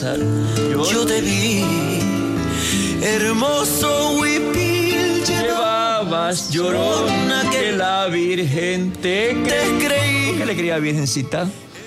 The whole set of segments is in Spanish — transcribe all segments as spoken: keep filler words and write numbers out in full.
Yo, yo te vi, hermoso huipil, llevabas llorona que, que la Virgen te, te creí. ¿Qué le quería Virgencita?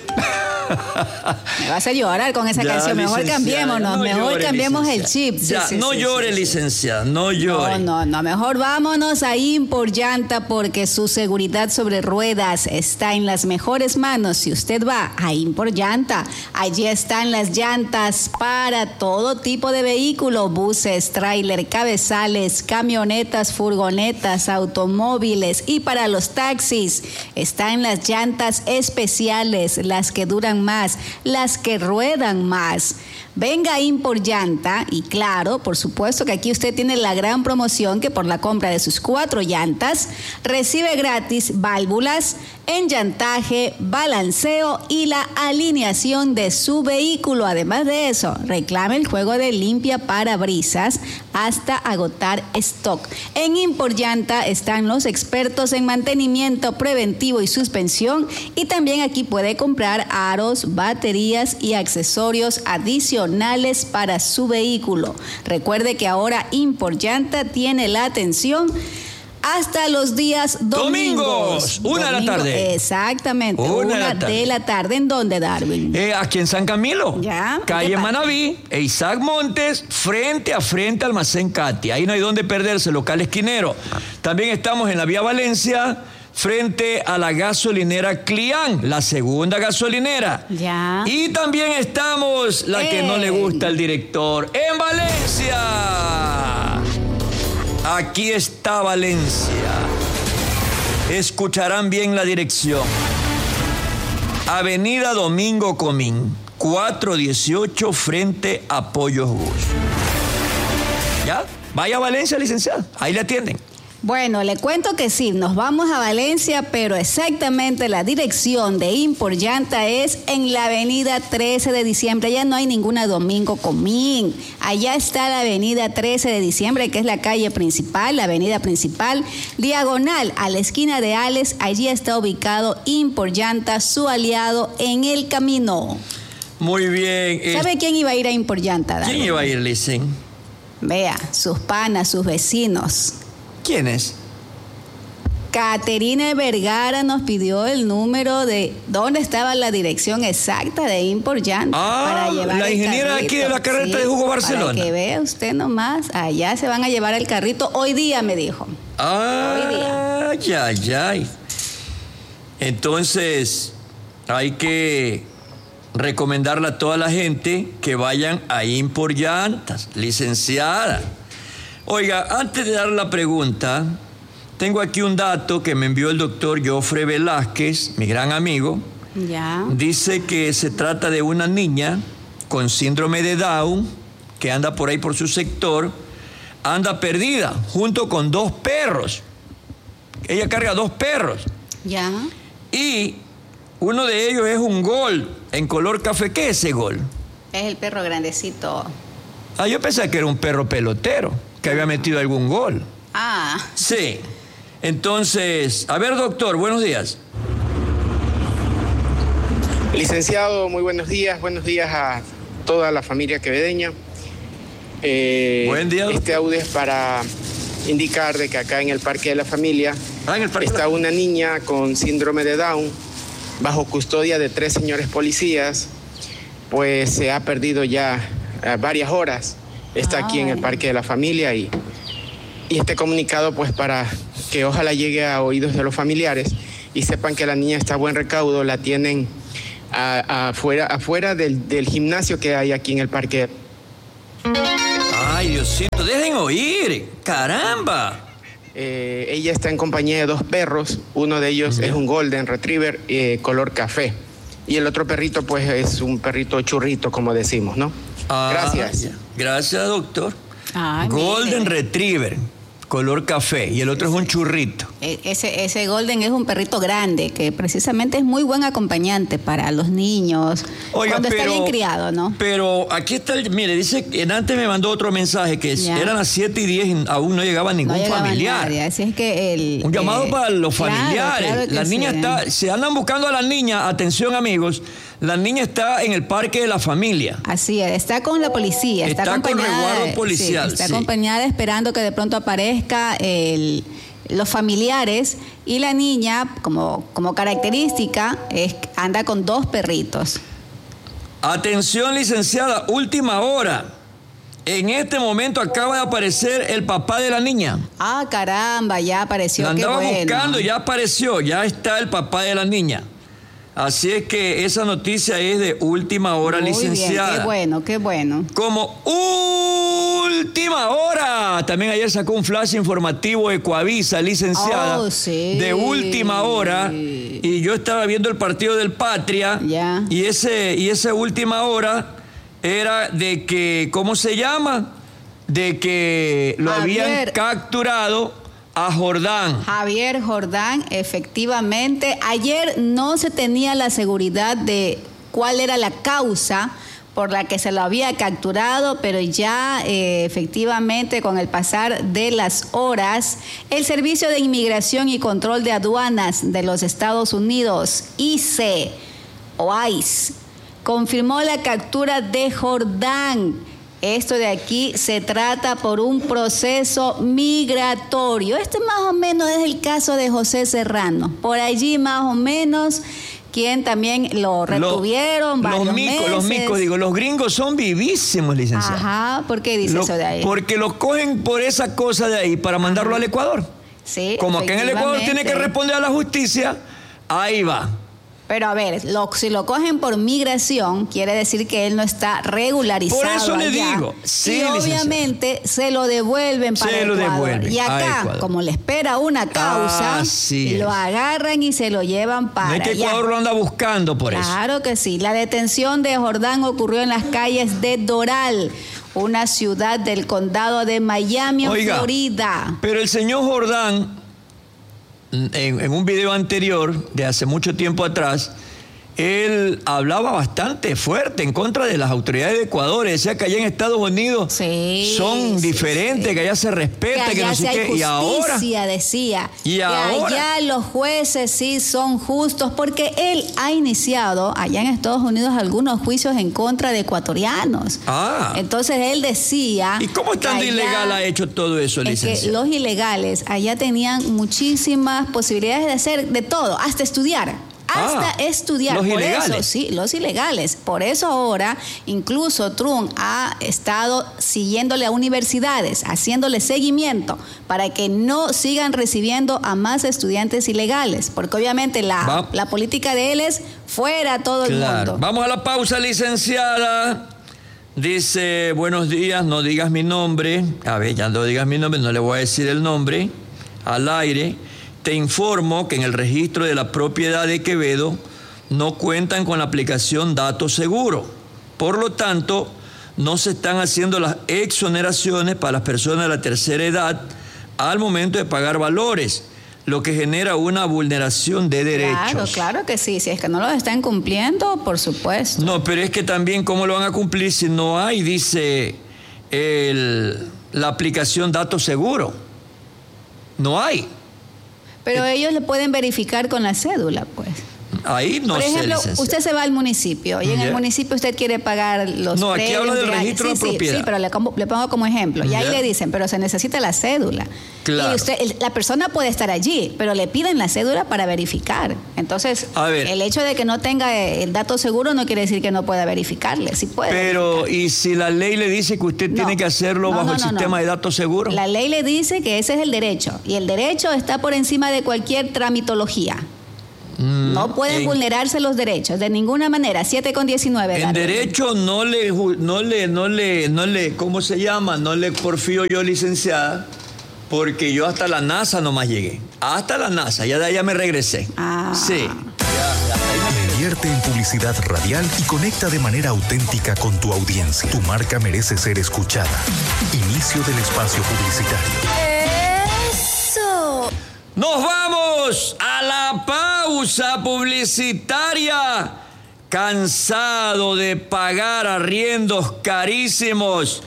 Me vas a llorar con esa ya, canción. Mejor cambiémonos, no mejor llore, cambiemos el chip. Sí, ya, sí, no sí, llore, sí, licenciada, no llore. No, no, no. Mejor vámonos a Imporllanta porque su seguridad sobre ruedas está en las mejores manos. Si usted va a Imporllanta, allí están las llantas para todo tipo de vehículo: buses, tráiler, cabezales, camionetas, furgonetas, automóviles, y para los taxis están las llantas especiales, las que duran más, las que ruedan más. Venga a Imporllanta y claro, por supuesto que aquí usted tiene la gran promoción que por la compra de sus cuatro llantas recibe gratis válvulas, enllantaje, balanceo y la alineación de su vehículo. Además de eso, reclame el juego de limpia parabrisas hasta agotar stock. En Imporllanta están los expertos en mantenimiento preventivo y suspensión, y también aquí puede comprar aros, baterías y accesorios adicionales para su vehículo. Recuerde que ahora Imporllanta tiene la atención hasta los días domingos. Domingos, una Domingo, de la tarde. Exactamente, una, una de, la tarde. de la tarde. ¿En dónde, Darwin? Eh, aquí en San Camilo. Ya. Calle Manaví, e Isaac Montes, frente a frente al Almacén Cati. Ahí no hay donde perderse, local esquinero. También estamos en la Vía Valencia, frente a la gasolinera Clián, la segunda gasolinera. Ya. Y también estamos, la eh. que no le gusta al director, en Valencia. Aquí está Valencia. Escucharán bien la dirección. Avenida Domingo Comín, cuatrocientos dieciocho, frente a Pollos Gus. ¿Ya? Vaya a Valencia, licenciado. Ahí le atienden. Bueno, le cuento que sí, nos vamos a Valencia, pero exactamente la dirección de Imporllanta es en la avenida trece de diciembre. Allá no hay ninguna Domingo Comín. Allá está la avenida trece de diciembre, que es la calle principal, la avenida principal, diagonal a la esquina de Ales. Allí está ubicado Imporllanta, su aliado en el camino. Muy bien. ¿Sabe es... quién iba a ir a Imporllanta? ¿Quién iba a ir, Licen? Vea, sus panas, sus vecinos. ¿Quién es? Caterina Vergara nos pidió el número de dónde estaba la dirección exacta de Imporllanta. Ah, para llevar la ingeniera aquí de la carreta, sí, de Jugo Barcelona. Para que vea usted nomás, allá se van a llevar el carrito hoy día, me dijo. Ah, hoy día. Ay, ay, ay. Entonces, hay que recomendarle a toda la gente que vayan a Imporllantas, licenciada. Oiga, antes de dar la pregunta, tengo aquí un dato que me envió el doctor Jofre Velázquez, mi gran amigo. Ya. Dice que se trata de una niña con síndrome de Down que anda por ahí por su sector, anda perdida junto con dos perros. Ella carga dos perros. Ya. Y uno de ellos es un gol en color café. ¿Qué es ese gol? Es el perro grandecito. Ah, yo pensaba que era un perro pelotero, que había metido algún gol. Ah. Sí. Entonces, a ver, doctor, buenos días. Licenciado, muy buenos días. Buenos días a toda la familia quevedeña. Eh, Buen día. Este audio es para indicar de que acá en el Parque de la Familia ah, en el parque está la... una niña con síndrome de Down bajo custodia de tres señores policías. Pues se ha perdido ya eh, varias horas. Está aquí en el Parque de la Familia y, y este comunicado pues para que ojalá llegue a oídos de los familiares y sepan que la niña está a buen recaudo, la tienen a, a afuera, afuera del, del gimnasio que hay aquí en el parque. Ay, Diosito, dejen oír, caramba. Eh, ella está en compañía de dos perros, uno de ellos uh-huh. es un Golden Retriever eh, color café y el otro perrito pues es un perrito churrito, como decimos, ¿no? Ah, Gracias. Ya. Gracias, doctor. Ay, Golden mire. Retriever, color café, y el otro es un churrito. Ese, ese Golden es un perrito grande, que precisamente es muy buen acompañante para los niños. Oiga, cuando pero, está bien criado, ¿no? Pero aquí está, el, mire, dice, antes me mandó otro mensaje que ya. eran las siete y diez, aún no llegaba ningún no llegaba familiar. Nadie, así es que el, un llamado eh, para los claro, familiares. claro las sí. niñas está, se andan buscando a las niñas, atención amigos, La niña está en el Parque de la Familia. Así es, está con la policía. Está, está con resguardo policial. Sí, está sí. acompañada esperando que de pronto aparezca el, los familiares, y la niña, como, como característica, es, anda con dos perritos. Atención, licenciada, última hora. En este momento acaba de aparecer el papá de la niña. Ah, caramba, ya apareció. La andaba qué bueno. buscando, ya apareció, ya está el papá de la niña. Así es que esa noticia es de última hora, Muy licenciada. bien, qué bueno, qué bueno. Como última hora. También ayer sacó un flash informativo Ecuavisa, licenciada. Oh, sí. De última hora. Y yo estaba viendo el partido del Patria. Ya. Y ese, y esa última hora era de que, ¿cómo se llama? De que lo Javier. habían capturado a Jordán. Javier Jordán, efectivamente. Ayer no se tenía la seguridad de cuál era la causa por la que se lo había capturado, pero ya eh, efectivamente con el pasar de las horas, el Servicio de Inmigración y Control de Aduanas de los Estados Unidos, I C E o I C E, confirmó la captura de Jordán. Esto de aquí se trata por un proceso migratorio. Este más o menos es el caso de José Serrano. Por allí más o menos, quien también lo retuvieron Lo, varios los micos, meses. Los micos, digo, los gringos son vivísimos, licenciado. Ajá, ¿por qué dice Lo, eso de ahí? Porque los cogen por esa cosa de ahí para mandarlo Ajá. al Ecuador. Sí, Como que en el Ecuador tiene que efectivamente. responder a la justicia, ahí va. Pero a ver, lo, si lo cogen por migración, quiere decir que él no está regularizado. Por eso le allá. digo, sí, y licenciado. obviamente se lo devuelven para Se lo Ecuador. devuelven Y a acá, Ecuador. como le espera una causa, Así lo es. agarran y se lo llevan para No es que allá. Ecuador lo anda buscando por eso. Claro que sí. La detención de Jordán ocurrió en las calles de Doral, una ciudad del condado de Miami, Oiga, Florida. Pero el señor Jordán, en, en un video anterior, de hace mucho tiempo atrás, él hablaba bastante fuerte en contra de las autoridades de Ecuador. Decía que allá en Estados Unidos Sí, son sí, diferentes, sí. que allá se respeta, que, allá no sí sé hay qué. justicia, Y ahora, decía. Y que ahora. allá los jueces sí son justos, porque él ha iniciado allá en Estados Unidos algunos juicios en contra de ecuatorianos. Ah. Entonces él decía. ¿Y cómo tan que allá- ilegal ha hecho todo eso, Es que licenciado? los ilegales allá tenían muchísimas posibilidades de hacer de todo, hasta estudiar. Hasta Ah, estudiar. los Por ilegales. eso, sí, los ilegales. Por eso ahora, incluso Trump ha estado siguiéndole a universidades, haciéndole seguimiento para que no sigan recibiendo a más estudiantes ilegales. Porque obviamente la, Va- la política de él es fuera todo el Claro. mundo. Vamos a la pausa, licenciada. Dice, buenos días, no digas mi nombre. A ver, ya no digas mi nombre, no le voy a decir el nombre al aire. Te informo que en el registro de la propiedad de Quevedo no cuentan con la aplicación Datos Seguro. Por lo tanto, no se están haciendo las exoneraciones para las personas de la tercera edad al momento de pagar valores, lo que genera una vulneración de derechos. Claro, claro que sí. Si es que no lo están cumpliendo, por supuesto. No, pero es que también, ¿cómo lo van a cumplir si no hay, dice, el, la aplicación Datos Seguro? No hay. Pero ellos le pueden verificar con la cédula, pues. Ahí no Por sé, ejemplo, licenciado. usted se va al municipio y en Ya. el municipio usted quiere pagar los No, aquí predios habla del de años. registro de Sí, sí, propiedad. Sí, pero le, como- le pongo como ejemplo. Y ahí Ya. le dicen, pero se necesita la cédula. Claro. Y usted, el- la persona puede estar allí, pero le piden la cédula para verificar. Entonces, A ver. el hecho de que no tenga el dato seguro no quiere decir que no pueda verificarle. Sí puede. Pero, verificar. ¿y si la ley le dice que usted No. tiene que hacerlo No, bajo no, el no, sistema no. de datos seguros? La ley le dice que ese es el derecho. Y el derecho está por encima de cualquier tramitología. No pueden en- vulnerarse los derechos de ninguna manera. siete con diecinueve. En Darwin. derecho no le, ju- no le, no le, no le, ¿cómo se llama? No le porfío yo, licenciada, porque yo hasta la NASA nomás llegué. Hasta la NASA, ya de allá me regresé. Ah. Sí. Ya, ya, ahí me regresé. Invierte en publicidad radial y conecta de manera auténtica con tu audiencia. Tu marca merece ser escuchada. Inicio del espacio publicitario. ¡Eso! Nos vamos a la pausa publicitaria. Cansado de pagar arriendos carísimos.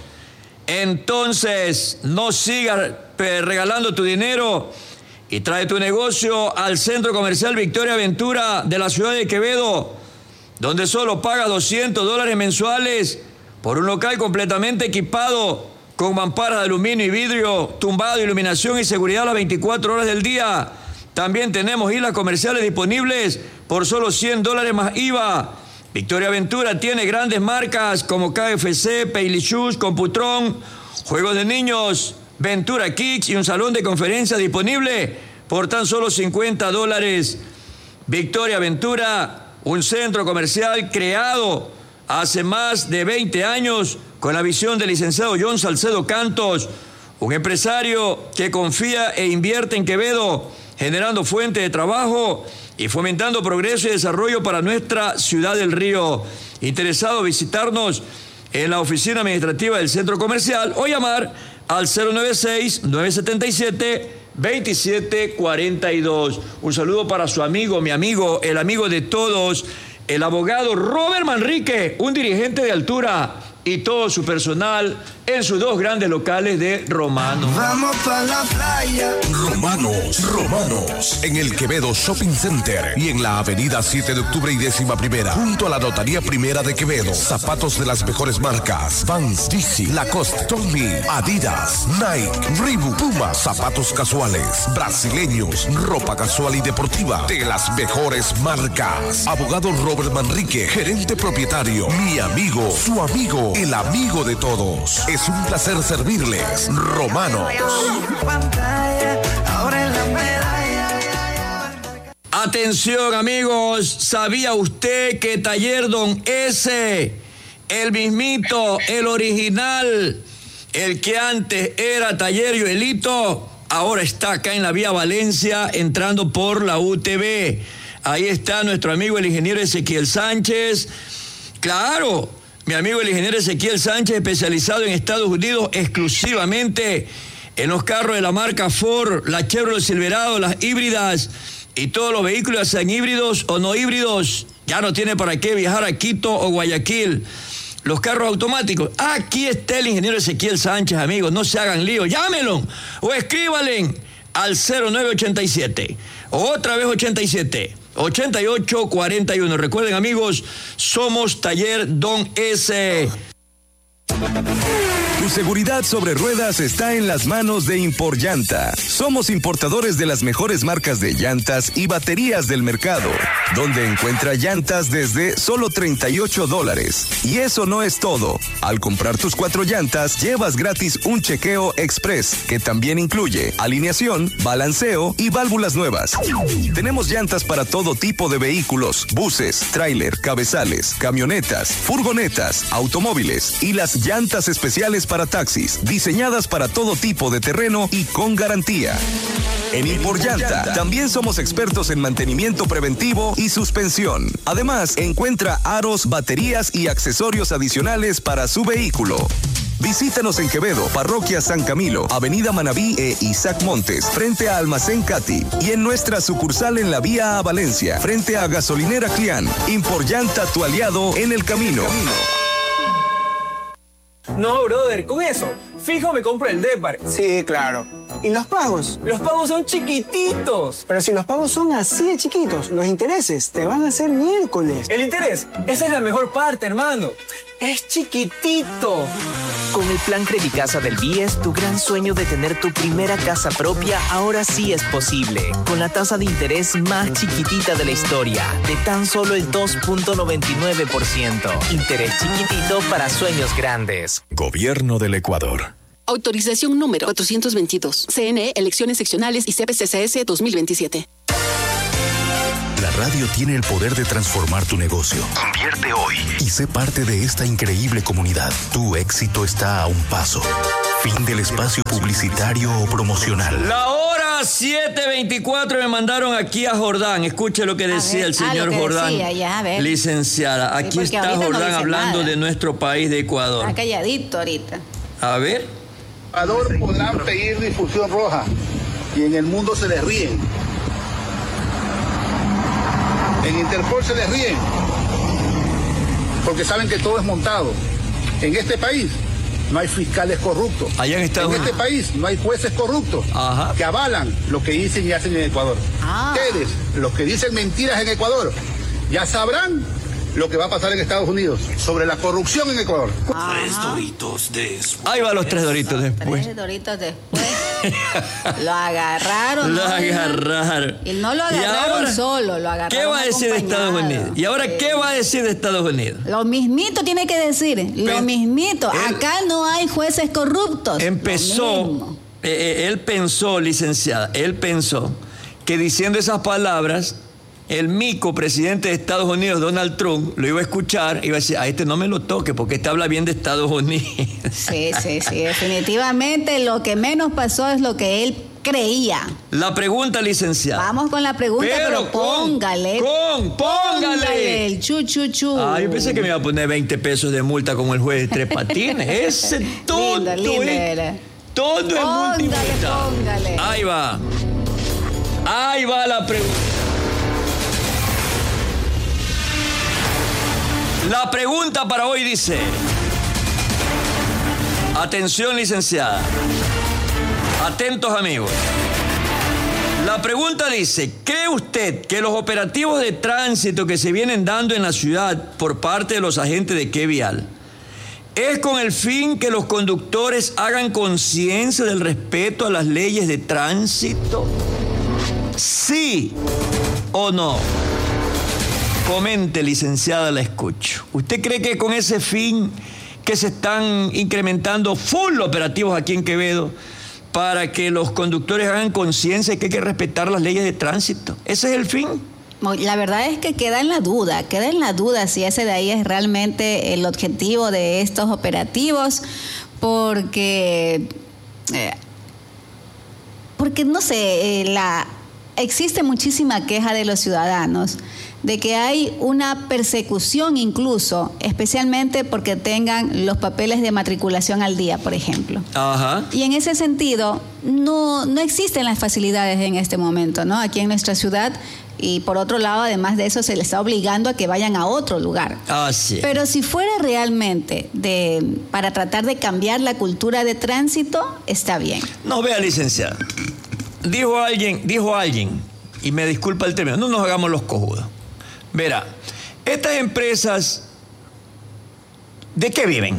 Entonces, no sigas eh, regalando tu dinero y trae tu negocio al Centro Comercial Victoria Ventura de la ciudad de Quevedo, donde solo pagas doscientos dólares mensuales por un local completamente equipado con mamparas de aluminio y vidrio, tumbado, iluminación y seguridad a las veinticuatro horas del día. También tenemos islas comerciales disponibles por solo cien dólares más I V A. Victoria Ventura tiene grandes marcas como K F C, Payly Shoes, Computron, juegos de niños, Ventura Kicks y un salón de conferencias disponible por tan solo cincuenta dólares. Victoria Ventura, un centro comercial creado hace más de veinte años con la visión del licenciado John Salcedo Cantos, un empresario que confía e invierte en Quevedo, generando fuentes de trabajo y fomentando progreso y desarrollo para nuestra ciudad del Río. Interesado, visitarnos en la oficina administrativa del centro comercial o llamar al cero nueve seis, nueve siete siete, dos siete cuatro dos. Un saludo para su amigo, mi amigo, el amigo de todos, el abogado Robert Manrique, un dirigente de altura, y todo su personal en sus dos grandes locales de Romanos. Vamos para la playa. Romanos, Romanos, en el Quevedo Shopping Center y en la avenida siete de octubre y décima primera, junto a la Notaría Primera de Quevedo. Zapatos de las mejores marcas: Vans, D C, Lacoste, Tommy, Adidas, Nike, Reebok, Puma, zapatos casuales, brasileños, ropa casual y deportiva de las mejores marcas. Abogado Robert Manrique, gerente propietario, mi amigo, su amigo, el amigo de todos. Es un placer servirles. Romanos. Atención, amigos, ¿sabía usted que Taller Don S, el mismito, el original, el que antes era Taller Joelito, ahora está acá en la vía Valencia, entrando por la U T V? Ahí está nuestro amigo el ingeniero Ezequiel Sánchez. Claro, mi amigo el ingeniero Ezequiel Sánchez, especializado en Estados Unidos exclusivamente en los carros de la marca Ford, la Chevrolet Silverado, las híbridas y todos los vehículos, sean híbridos o no híbridos. Ya no tiene para qué viajar a Quito o Guayaquil. Los carros automáticos. Aquí está el ingeniero Ezequiel Sánchez, amigos. No se hagan lío. Llámenlo o escríbanle al cero nueve ochenta y siete. Otra vez ochenta y siete. ochenta y ocho cuarenta y uno. Recuerden, amigos, somos Taller Don S. Tu seguridad sobre ruedas está en las manos de Imporllanta. Somos importadores de las mejores marcas de llantas y baterías del mercado, donde encuentra llantas desde solo treinta y ocho dólares. Y eso no es todo. Al comprar tus cuatro llantas, llevas gratis un chequeo express, que también incluye alineación, balanceo y válvulas nuevas. Tenemos llantas para todo tipo de vehículos: buses, tráiler, cabezales, camionetas, furgonetas, automóviles y las llantas especiales para taxis, diseñadas para todo tipo de terreno y con garantía. En Imporllanta también somos expertos en mantenimiento preventivo y suspensión. Además, encuentra aros, baterías y accesorios adicionales para su vehículo. Visítanos en Quevedo, Parroquia San Camilo, Avenida Manabí e Isaac Montes, frente a Almacén Cati, y en nuestra sucursal en la vía a Valencia, frente a Gasolinera Clián. Imporllanta, tu aliado en el camino. No, brother, con eso, fijo me compro el Depar. Sí, claro. ¿Y los pagos? Los pagos son chiquititos. Pero si los pagos son así de chiquitos, los intereses te van a hacer miércoles. ¿El interés? Esa es la mejor parte, hermano. Es chiquitito. Con el plan Credicasa del B I E S, tu gran sueño de tener tu primera casa propia ahora sí es posible. Con la tasa de interés más chiquitita de la historia, de tan solo el dos punto noventa y nueve por ciento. Interés chiquitito para sueños grandes. Gobierno del Ecuador. Autorización número cuatrocientos veintidós. C N E, elecciones seccionales y C P C C S dos mil veintisiete. La radio tiene el poder de transformar tu negocio. Convierte hoy y sé parte de esta increíble comunidad. Tu éxito está a un paso. Fin del espacio publicitario o promocional. La hora siete veinticuatro me mandaron aquí a Jordán. Escuche lo que decía ver, el señor ah, Jordán. Decía, ya, a ver. Licenciada, aquí sí, está Jordán no hablando nada de nuestro país de Ecuador. Está calladito ahorita. A ver. Ecuador podrán pedir difusión roja y en el mundo se les ríen. En Interpol se les ríen porque saben que todo es montado. En este país no hay fiscales corruptos. Allá en Estados En este país no hay jueces corruptos. Ajá. Que avalan lo que dicen y hacen en Ecuador. Ah. Ustedes, los que dicen mentiras en Ecuador, ya sabrán lo que va a pasar en Estados Unidos sobre la corrupción en Ecuador. Ajá. Tres doritos después. Ahí va los tres doritos después. Tres doritos después. Lo agarraron. Lo ¿no? agarraron. Y no lo ¿Y agarraron ahora solo, lo agarraron ¿Qué va a decir de Estados acompañado. Unidos? ¿Y ahora Sí. qué va a decir de Estados Unidos? Lo mismito tiene que decir, lo Pe- mismito. él- Acá no hay jueces corruptos. Empezó, Lo mismo. eh, eh, él pensó, licenciada, él pensó que diciendo esas palabras, el mico presidente de Estados Unidos, Donald Trump, lo iba a escuchar y iba a decir, a este no me lo toque porque este habla bien de Estados Unidos. Sí, sí, sí, definitivamente lo que menos pasó es lo que él creía. La pregunta, licenciada. Vamos con la pregunta, pero, Pero con- póngale. con- póngale. el chu, chu, chu. Ah, yo pensé que me iba a poner veinte pesos de multa como el juez de Tres Patines. Ese tonto, Linda, linda ¿eh? era. Todo es Póngale, multimultado. póngale. Ahí va. Ahí va la pregunta. La pregunta para hoy dice: atención, licenciada. Atentos, amigos. La pregunta dice: ¿cree usted que los operativos de tránsito que se vienen dando en la ciudad por parte de los agentes de Qué Vial es con el fin que los conductores hagan conciencia del respeto a las leyes de tránsito? ¿Sí o no? Comente, licenciada, la escucho. ¿Usted cree que con ese fin que se están incrementando full operativos aquí en Quevedo para que los conductores hagan conciencia de que hay que respetar las leyes de tránsito? ¿Ese es el fin? La verdad es que queda en la duda, queda en la duda si ese de ahí es realmente el objetivo de estos operativos, porque, eh, porque no sé, eh, la, existe muchísima queja de los ciudadanos de que hay una persecución incluso, especialmente porque tengan los papeles de matriculación al día, por ejemplo. Ajá. Y en ese sentido, no, no existen las facilidades en este momento, ¿no? Aquí en nuestra ciudad. Y por otro lado, además de eso, se les está obligando a que vayan a otro lugar. Así es. Pero si fuera realmente de, para tratar de cambiar la cultura de tránsito, está bien. No, vea, licenciada. Dijo alguien, dijo alguien, y me disculpa el término, no nos hagamos los cojudos. Verá, estas empresas, ¿de qué viven?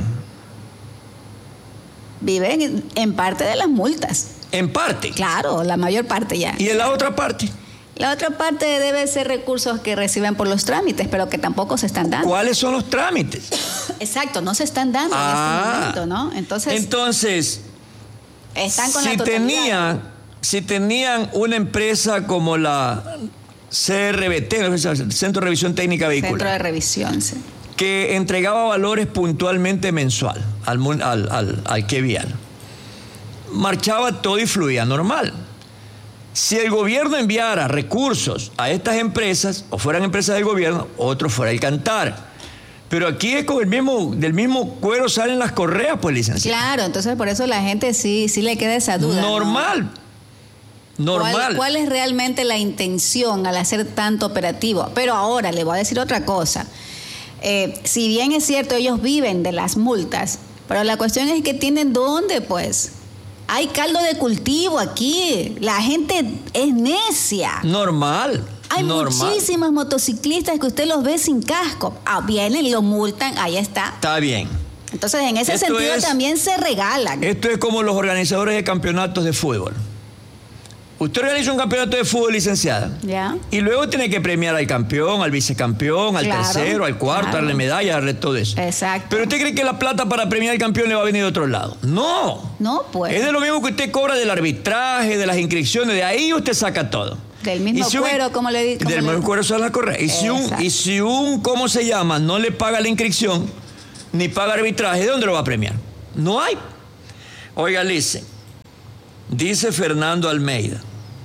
Viven en parte de las multas. En parte. Claro, la mayor parte ya. ¿Y en la otra parte? La otra parte debe ser recursos que reciben por los trámites, pero que tampoco se están dando. ¿Cuáles son los trámites? Exacto, no se están dando Ah, en este momento, ¿no? Entonces, Entonces, están con si la totalidad. tenían, si tenían una empresa como la C R B T, el Centro de Revisión Técnica Vehicular, Centro de revisión, sí. que entregaba valores puntualmente mensual al, mun- al, al, al Qué Vial, marchaba todo y fluía normal. Si el gobierno enviara recursos a estas empresas, o fueran empresas del gobierno, otro fuera el cantar. Pero aquí es con el mismo, del mismo cuero salen las correas, pues, licenciado. Claro, entonces por eso la gente sí, sí le queda esa duda. Normal. ¿no? Normal. ¿Cuál, ¿Cuál es realmente la intención al hacer tanto operativo? Pero ahora le voy a decir otra cosa. Eh, si bien es cierto, ellos viven de las multas, pero la cuestión es que tienen dónde, pues. Hay caldo de cultivo aquí. La gente es necia. Normal. Hay normal. muchísimas motociclistas que usted los ve sin casco. Ah, vienen y lo multan, ahí está. Está bien. Entonces, en ese Esto sentido es- también se regalan. Esto es como los organizadores de campeonatos de fútbol. Usted organiza un campeonato de fútbol, licenciada, ¿Ya? y luego tiene que premiar al campeón, al vicecampeón, al Claro, tercero, al cuarto, claro. darle medalla, darle todo eso. Exacto. Pero usted cree que la plata para premiar al campeón le va a venir de otro lado. No. No, pues. Es de lo mismo que usted cobra del arbitraje, de las inscripciones, de ahí usted saca todo. Del mismo Y si un- cuero, como le digo. Del mismo cuero son las correas. Y si, un, Exacto. y si un, ¿cómo se llama? No le paga la inscripción, ni paga arbitraje, ¿de dónde lo va a premiar? No hay. Oiga, Lice, dice Fernando Almeida,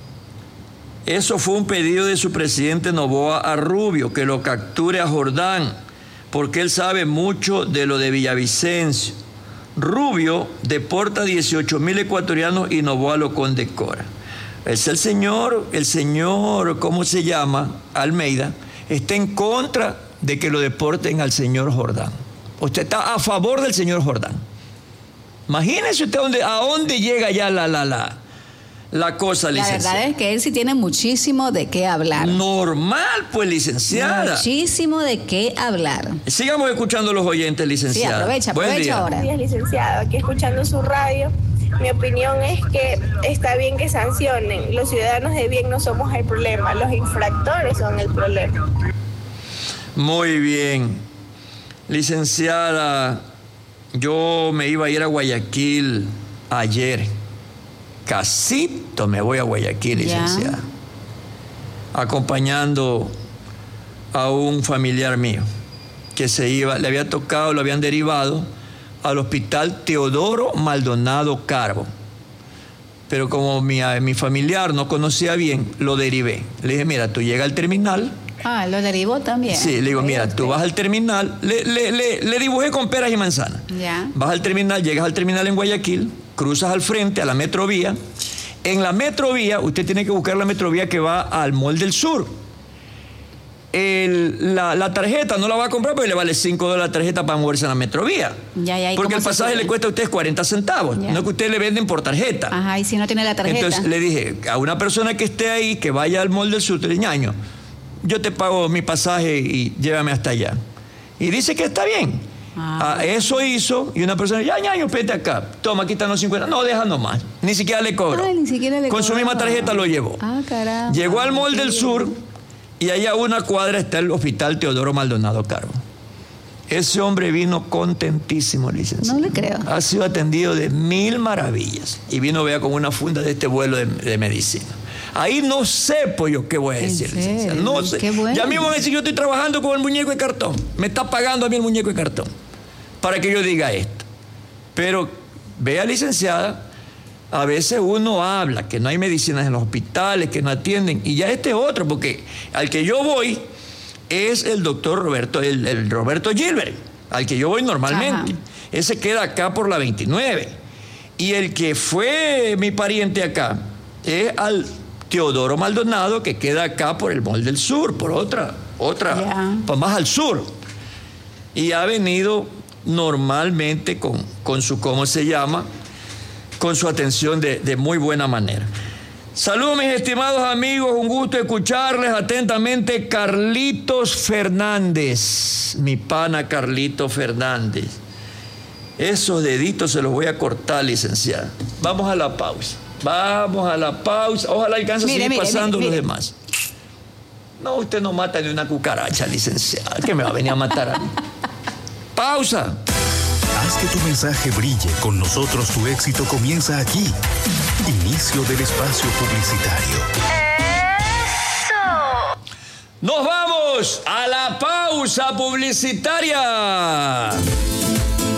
eso fue un pedido de su presidente Noboa a Rubio, que lo capture a Jordán, porque él sabe mucho de lo de Villavicencio. Rubio deporta dieciocho mil ecuatorianos y Noboa lo condecora. Es el señor, el señor, ¿cómo se llama? Almeida, está en contra de que lo deporten al señor Jordán. Usted está a favor del señor Jordán. Imagínese usted a dónde, a dónde llega ya la, la, la, la cosa, licenciada. La verdad es que él sí tiene muchísimo de qué hablar. Normal, pues, licenciada. Muchísimo de qué hablar. Sigamos escuchando a los oyentes, licenciada. Sí, aprovecha, Buen aprovecha día. ahora. Buenos días, licenciado. Aquí escuchando su radio. Mi opinión es que está bien que sancionen. Los ciudadanos de bien no somos el problema. Los infractores son el problema. Muy bien. Licenciada, yo me iba a ir a Guayaquil ayer. Casito me voy a Guayaquil, licenciada. Ya. Acompañando a un familiar mío que se iba, le había tocado, lo habían derivado al hospital Teodoro Maldonado Carbo. Pero como mi, mi familiar no conocía bien, lo derivé. Le dije, mira, tú llegas al terminal. Ah, lo derivó también. Sí, le digo, mira, tú vas al terminal. Le, le, le, le dibujé con peras y manzanas. Ya. Vas al terminal, llegas al terminal en Guayaquil, cruzas al frente a la Metrovía. En la Metrovía, usted tiene que buscar la Metrovía que va al Mall del Sur. El, la, la tarjeta no la va a comprar porque le vale cinco dólares la tarjeta para moverse en la Metrovía. Ya, ya, porque el pasaje le cuesta a usted cuarenta centavos, ya. No que usted le venden por tarjeta. Ajá, y si no tiene la tarjeta. Entonces le dije a una persona que esté ahí, que vaya al Mall del Sur, te dice, ñaño, yo te pago mi pasaje y llévame hasta allá. Y dice que está bien. Ah. Ah, eso hizo, y una persona, ya, ñaño, vete acá, toma, aquí están los cincuenta. No, deja nomás, ni siquiera le cobro. Ay, ni siquiera le Con cobro. su misma tarjeta lo llevó. Ah, caramba. Llegó al Mall del Sur y allá a una cuadra está el hospital Teodoro Maldonado Carbo. Ese hombre vino contentísimo, licenciado. No le creo. Ha sido atendido de mil maravillas y vino, vea, con una funda de este vuelo de, de medicina. Ahí no sé, pues yo qué voy a decir, licenciado. No sé. Qué bueno. Ya mismo van a decir, yo estoy trabajando con el muñeco de cartón. Me está pagando a mí el muñeco de cartón para que yo diga esto. Pero, vea, licenciada, a veces uno habla que no hay medicinas en los hospitales, que no atienden, y ya este es otro, porque al que yo voy es el doctor Roberto, el, el Roberto Gilbert, al que yo voy normalmente. Ajá. Ese queda acá por la veintinueve. Y el que fue mi pariente acá es al Teodoro Maldonado, que queda acá por el Mall del Sur, por otra, otra, yeah. pues más al sur. Y ha venido normalmente con, con su, ¿cómo se llama?, con su atención de, de muy buena manera. Saludos, mis estimados amigos, un gusto escucharles atentamente. Carlitos Fernández, mi pana Carlitos Fernández. Esos deditos se los voy a cortar, licenciada. Vamos a la pausa, vamos a la pausa. Ojalá alcance a seguir mire, pasando mire, mire. los demás. No, usted no mata ni una cucaracha, licenciada, que me va a venir a matar a mí. Pausa. Haz que tu mensaje brille. Con nosotros tu éxito comienza aquí. Inicio del espacio publicitario. ¡Eso! Nos vamos a la pausa publicitaria.